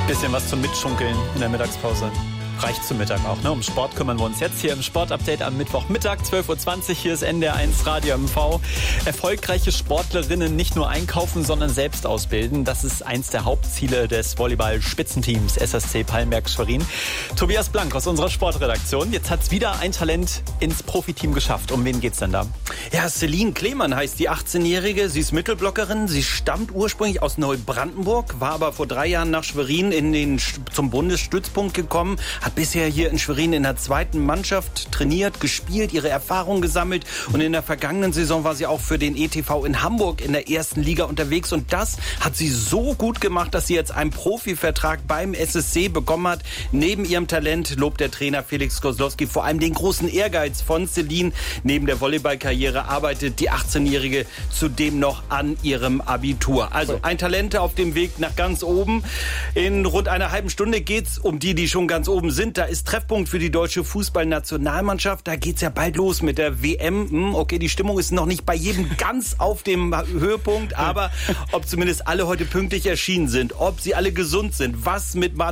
Bisschen was zum Mitschunkeln in der Mittagspause. Reicht zum Mittag auch, ne? Um Sport kümmern wir uns jetzt hier im Sportupdate am Mittwochmittag, 12.20 Uhr. Hier ist NDR1 Radio MV. Erfolgreiche Sportlerinnen nicht nur einkaufen, sondern selbst ausbilden. Das ist eins der Hauptziele des Volleyball-Spitzenteams SSC Palmberg-Schwerin. Tobias Blank aus unserer Sportredaktion. Jetzt hat es wieder ein Talent ins Profiteam geschafft. Um wen geht's denn da? Ja, Celine Klemann heißt die 18-Jährige. Sie ist Mittelblockerin. Sie stammt ursprünglich aus Neubrandenburg, war aber vor 3 Jahren nach Schwerin zum Bundesstützpunkt gekommen, hat bisher hier in Schwerin in der 2. Mannschaft trainiert, gespielt, ihre Erfahrungen gesammelt und in der vergangenen Saison war sie auch für den ETV in Hamburg in der 1. Liga unterwegs und das hat sie so gut gemacht, dass sie jetzt einen Profivertrag beim SSC bekommen hat. Neben ihrem Talent lobt der Trainer Felix Kozlowski vor allem den großen Ehrgeiz von Celine. Neben der Volleyballkarriere arbeitet die 18-Jährige zudem noch an ihrem Abitur. Also ein Talent auf dem Weg nach ganz oben. In rund einer halben Stunde geht's um die schon ganz oben sind. Da ist Treffpunkt für die deutsche Fußballnationalmannschaft. Da geht's ja bald los mit der WM. Okay, die Stimmung ist noch nicht bei jedem ganz auf dem Höhepunkt, aber ob zumindest alle heute pünktlich erschienen sind, ob sie alle gesund sind, was mit